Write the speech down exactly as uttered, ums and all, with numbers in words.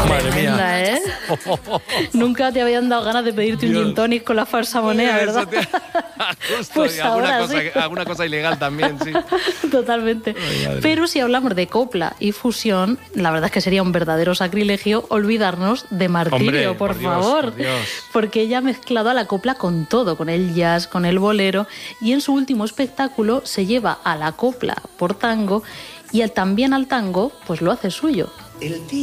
Madre Tremenda, mía. ¿eh? Nunca te habían dado ganas de pedirte Dios. un gin tonic con la falsa moneda, ¿verdad? Eso te- Justo, Pues y alguna, ahora cosa, sí. alguna cosa ilegal también, sí. Totalmente. Ay, madre. Pero si hablamos de copla y fusión, la verdad es que sería un verdadero sacrilegio olvidarnos de Martirio, Hombre, por, por Dios, favor. por Dios. Porque ella ha mezclado a la copla con todo, con el jazz, con el bolero, y en su último espectáculo se lleva a la copla por tango y al- también al tango, pues lo hace suyo. El